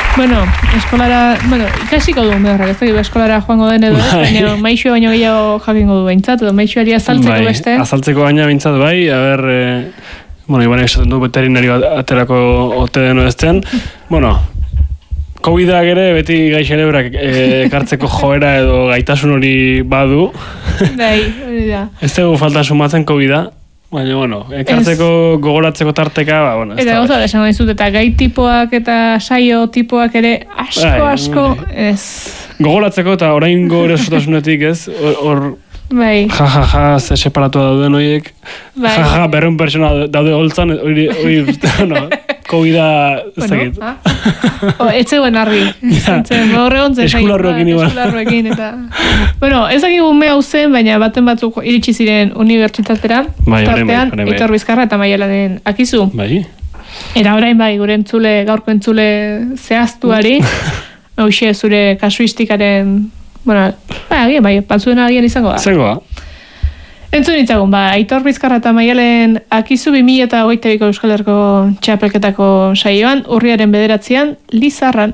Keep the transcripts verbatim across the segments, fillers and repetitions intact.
Bueno, eskolara, bueno, ikasiko du beharrak, ez da, eskolara joango den edo ez, baina maixua baino gehiago jakingo du behintzat, edo maixuari azaltzeko bai, beste. Azaltzeko baina behintzat bai, a ber, eh, bueno, iban esaten du veterinario aterako ote deno ezten, bueno, Covidak ere beti gaixelebrak ekartzeko joera edo gaitasun hori badu. Bai, hori da. Ez dugu falta sumatzen Covida, baina, bueno, ekartzeko gogoratzeko tarteka, ba, bueno, ez da. Eta gauza, esan dizut, eta gai tipoak eta saio tipoak ere asko, asko, ez. Gogoratzeko eta oraingo erosotasunetik, ez, hor, bai. Ja, ja, ja, ze separatu dauden horiek. Bai. Ja, ja, berreun persona daude holtzan, hori, hori, no, Covida, ez dakit. Bueno, ah. Etzegoen argi. Horregon zen. Eskularroekin iba. Eskularroekin, eta... Bueno, ez dakik ume hau zen, baina baten batzuk iritsi ziren unibertsitatera. Bai, tartean, bai, bai. Aitor Bizkarra eta Maialanen akizu. Bai. Era orain bai, gure entzule, gaurko entzule zehaztuari, hauxe zure kasuistikaren, bueno, bai, agian, bai, batzuen agian izango da. Zengo da. Entzun ditzagun, ba, Aitor Bizkarra eta Maialen akizu bi mila eta hogeita biko Euskal Herriko txapelketako saioan, urriaren bederatzean, Lizarran.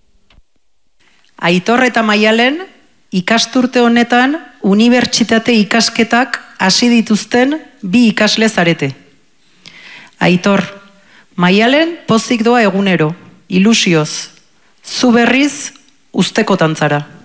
Aitor eta Maialen ikasturte honetan unibertsitate ikasketak hasi dituzten bi ikasle zarete. Aitor, Maialen pozik doa egunero, ilusioz, zu berriz usteko tantzara.